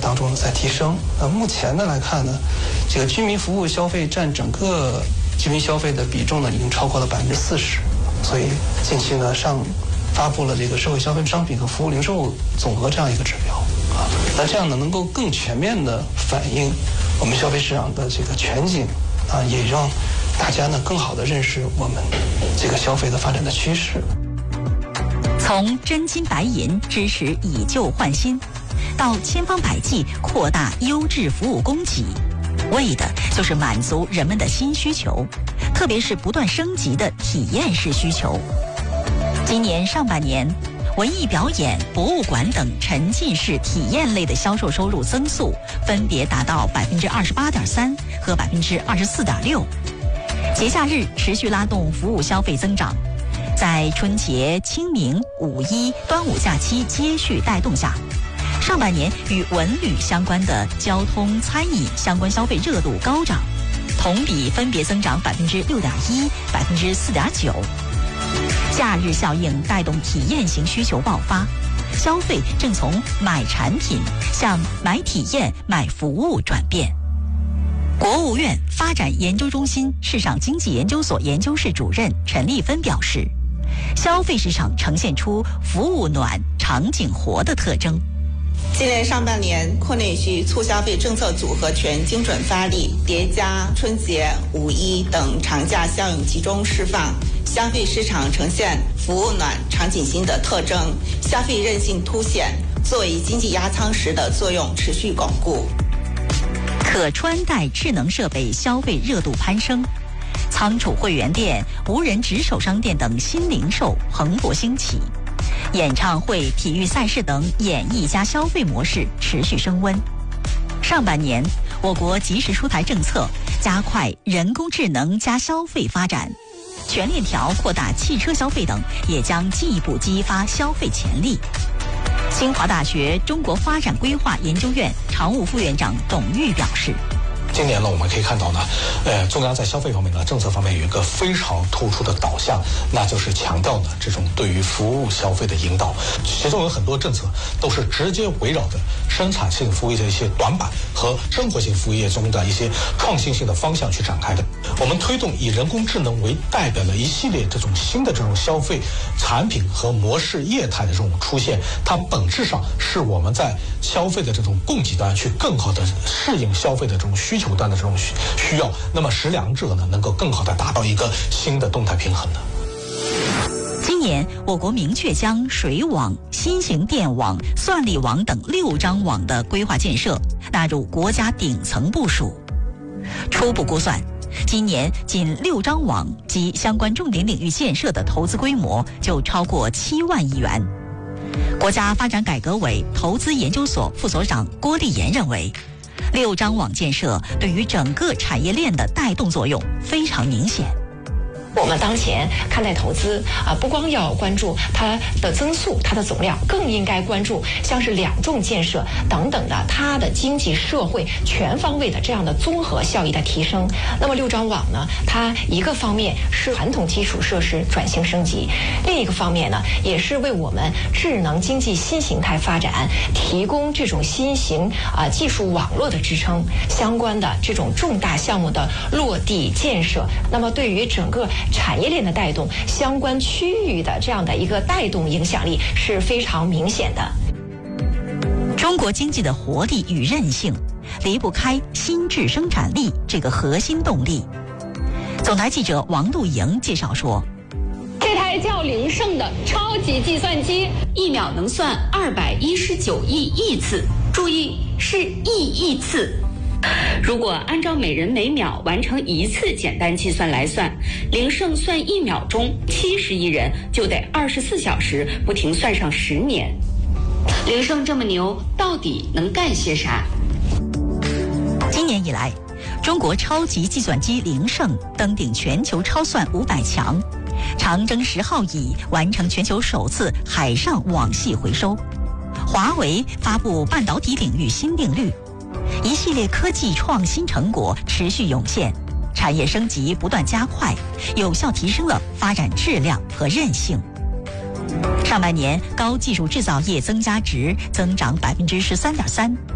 当中在提升。目前呢来看呢，这个居民服务消费占整个居民消费的比重呢已经超过了40%，所以近期呢发布了这个社会消费商品和服务零售总额这样一个指标啊，那这样呢能够更全面的反映我们消费市场的这个全景啊，也让大家呢更好的认识我们这个消费的发展的趋势。 从真金白银支持以旧换新，到千方百计扩大优质服务供给，为的就是满足人们的新需求，特别是不断升级的体验式需求。今年上半年，文艺表演、博物馆等沉浸式体验类的销售收入增速分别达到28.3%和24.6%。节假日持续拉动服务消费增长，在春节、清明、五一、端午假期接续带动下，上半年与文旅相关的交通、餐饮相关消费热度高涨，同比分别增长6.1%、4.9%。假日效应带动体验型需求爆发，消费正从买产品向买体验、买服务转变。国务院发展研究中心市场经济研究所研究室主任陈立芬表示，消费市场呈现出服务暖、场景活的特征。 今年上半年，扩内需促消费政策组合拳精准发力，叠加春节、五一等长假效应集中释放，消费市场呈现服务暖、场景新的特征，消费韧性凸显，作为经济压舱石的作用持续巩固。 可穿戴智能设备消费热度攀升，仓储会员店、无人值守商店等新零售蓬勃兴起，演唱会、体育赛事等演艺加消费模式持续升温。上半年，我国及时出台政策，加快人工智能加消费发展，全链条扩大汽车消费等，也将进一步激发消费潜力。清华大学中国发展规划研究院常务副院长董玉表示， 今年呢，我们可以看到呢，中央在消费方面呢，政策方面有一个非常突出的导向，那就是强调呢这种对于服务消费的引导，其中有很多政策都是直接围绕着生产性服务业的一些短板和生活性服务业中的一些创新性的方向去展开的。我们推动以人工智能为代表的一系列这种新的这种消费产品和模式业态的这种出现，它本质上是我们在消费的这种供给端去更好的适应消费的这种需求端的这种需要，那么使两者呢能够更好的达到一个新的动态平衡的。 今年我国明确将水网、新型电网、算力网等6张网的规划建设纳入国家顶层部署。初步估算，今年仅6张网及相关重点领域建设的投资规模就超过7万亿元。国家发展改革委投资研究所副所长郭立言认为，6张网建设对于整个产业链的带动作用非常明显。 我们当前看待投资不光要关注它的增速、它的总量，更应该关注像是两重建设等等的它的经济社会全方位的这样的综合效益的提升。那么6张网呢，它一个方面是传统基础设施转型升级，另一个方面呢，也是为我们智能经济新形态发展提供这种新型技术网络的支撑。相关的这种重大项目的落地建设，那么对于整个产业链的带动，相关区域的这样的一个带动影响力是非常明显的。 中国经济的活力与韧性离不开新质生产力这个核心动力。总台记者王露莹介绍说， 这台叫灵盛的超级计算机，1秒能算219亿亿次，注意是亿次。如果按照每人每秒完成1次简单计算来算，灵盛算1秒钟，70亿人就得24小时不停算上10年。灵盛这么牛，到底能干些啥？ 今年以来，中国超级计算机灵盛登顶全球超算500强，长征10号乙完成全球首次海上网系回收，华为发布半导体领域新定律。一系列科技创新成果持续涌现，产业升级不断加快，有效提升了发展质量和韧性。上半年高技术制造业增加值增长13.3%，